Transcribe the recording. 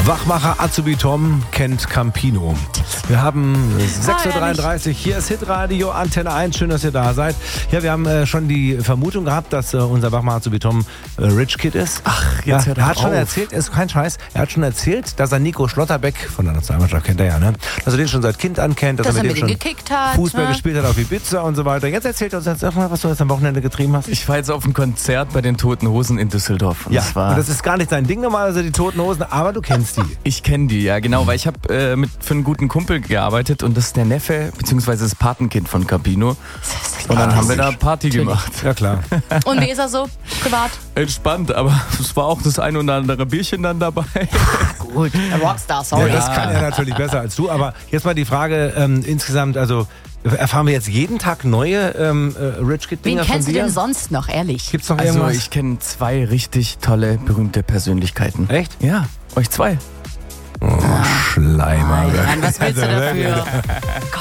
Wachmacher Azubi Tom kennt Campino. Wir haben 6.33 Uhr, hier ist Hitradio, Antenne 1, schön, dass ihr da seid. Ja, wir haben schon die Vermutung gehabt, dass unser Wachmacher Azubi Tom Rich Kid ist. Ach, jetzt hört er hat schon erzählt, ist kein Scheiß, er hat schon erzählt, dass er Nico Schlotterbeck von der Nationalmannschaft kennt er ja, ne? Dass er den schon seit Kind ankennt, dass er mit dem schon gekickt hat, Fußball gespielt hat auf Ibiza und so weiter. Jetzt erzählt er uns jetzt mal, was du jetzt am Wochenende getrieben hast. Ich war jetzt auf einem Konzert bei den Toten Hosen in Düsseldorf. Und ja, und das ist gar nicht dein Ding normalerweise, die Toten Hosen, aber du kennst die. Ich kenne die, ja genau, weil ich habe für einen guten Kumpel gearbeitet und das ist der Neffe bzw. das Patenkind von Campino. Und dann haben wir da Party gemacht. Ja klar. Und wie ist er so privat? Entspannt, aber es war auch das ein oder andere Bierchen dann dabei. Gut, der Rockstar, sorry. Ja, das kann er natürlich besser als du, aber jetzt mal die Frage insgesamt, also erfahren wir jetzt jeden Tag neue Rich Kid Dinger von dir? Wen kennst du denn sonst noch, ehrlich? Gibt's noch irgendwas? Also ich kenne 2 richtig tolle, berühmte Persönlichkeiten. Echt? Ja, euch 2. Oh, Schleimer. Mann, was willst du dafür?